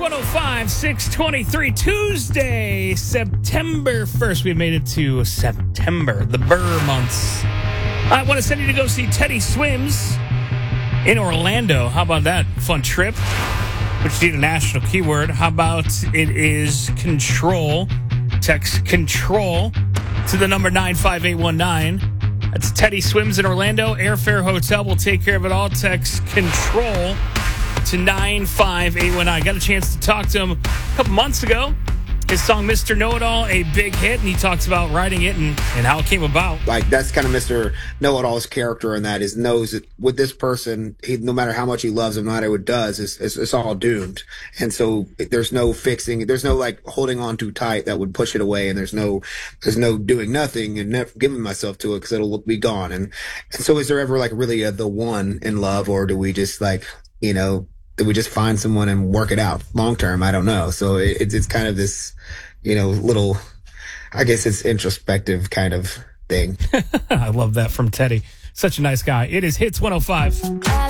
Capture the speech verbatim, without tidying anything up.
one oh five, six twenty-three, Tuesday, September first. We've made it to September, the Burr months. I want to send you to go see Teddy Swims in Orlando. How about that? Fun trip. But you need a national keyword. How about it is control? Text control to the number nine five eight one nine. That's Teddy Swims in Orlando. Airfare, hotel will take care of it all. Text control to nine five eight one nine. Got a chance to talk to him a couple months ago. His song Mister Know-It-All, a big hit, and he talks about writing it and, and how it came about. Like, that's kind of Mister Know-It-All's character in that, is knows that with this person, he, no matter how much he loves him, no matter what he does, it's, it's, it's all doomed. And so there's no fixing, there's no like holding on too tight that would push it away, and there's no there's no doing nothing and never giving myself to it because it'll be gone. And, and so is there ever like really a, the one in love, or do we just like, you know, do we just find someone and work it out long term? I don't know. So it, it's it's kind of this, you know, little, I guess it's introspective kind of thing. I love that from Teddy. Such a nice guy. It is Hits one oh five.